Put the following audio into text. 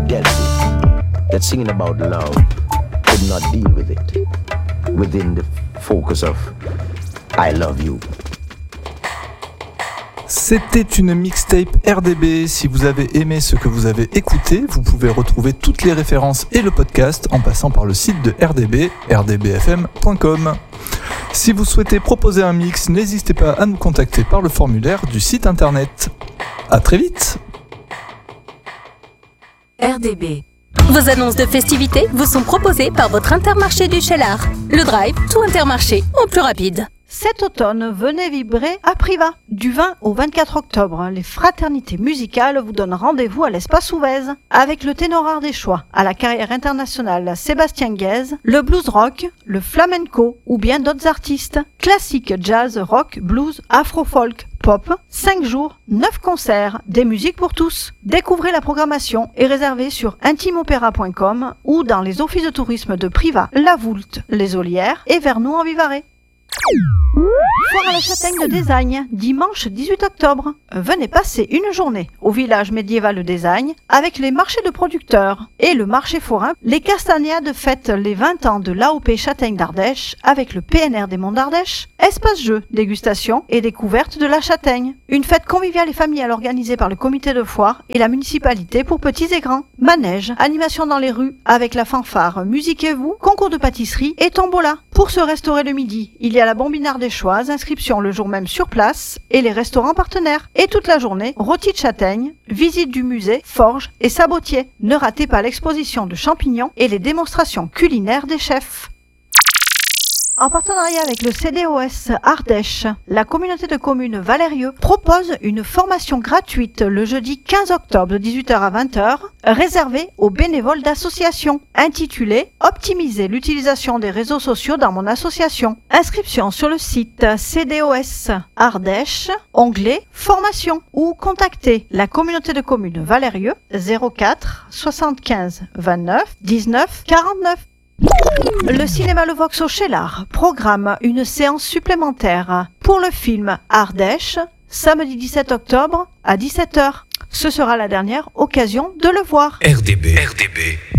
dealt it, that singing about love could not deal with it within the focus of I love you. C'était une mixtape RDB. Si vous avez aimé ce que vous avez écouté, vous pouvez retrouver toutes les références et le podcast en passant par le site de RDB, rdbfm.com. Si vous souhaitez proposer un mix, n'hésitez pas à nous contacter par le formulaire du site internet. À très vite. RDB. Vos annonces de festivités vous sont proposées par votre Intermarché du Cheylard. Le Drive, tout Intermarché, au plus rapide. Cet automne, venez vibrer à Privas. Du 20 au 24 octobre, les fraternités musicales vous donnent rendez-vous à l'Espace Ouvèze avec le ténor ardéchois à la carrière internationale Sébastien Guèze, le blues rock, le flamenco ou bien d'autres artistes. Classique, jazz, rock, blues, afro-folk, pop, 5 jours, 9 concerts, des musiques pour tous. Découvrez la programmation et réservez sur intimeopéra.com ou dans les offices de tourisme de Privas, La Voulte, Les Olières et Vernou-en-Vivarais. Foire à la Châtaigne de Désagne, dimanche 18 octobre. Venez passer une journée au village médiéval de Désagne avec les marchés de producteurs et le marché forain. Les Castagnades fêtent les 20 ans de l'AOP Châtaigne d'Ardèche avec le PNR des Monts d'Ardèche. Espace jeux, dégustation et découverte de la châtaigne. Une fête conviviale et familiale organisée par le comité de foire et la municipalité pour petits et grands. Manège, animation dans les rues avec la fanfare Musiquez-vous, concours de pâtisserie et tombola. Pour se restaurer le midi, il y a la bombine ardéchoise, inscription le jour même sur place et les restaurants partenaires. Et toute la journée, rôti de châtaigne, visite du musée, forge et sabotier. Ne ratez pas l'exposition de champignons et les démonstrations culinaires des chefs. En partenariat avec le CDOS Ardèche, la communauté de communes Valérieux propose une formation gratuite le jeudi 15 octobre de 18h à 20h, réservée aux bénévoles d'associations, intitulée « Optimiser l'utilisation des réseaux sociaux dans mon association ». Inscription sur le site CDOS Ardèche, onglet « Formation » ou contactez la communauté de communes Valérieux 04 75 29 19 49. Le cinéma Le Vox au Cheylard programme une séance supplémentaire pour le film Ardèche, samedi 17 octobre à 17h. Ce sera la dernière occasion de le voir. RDB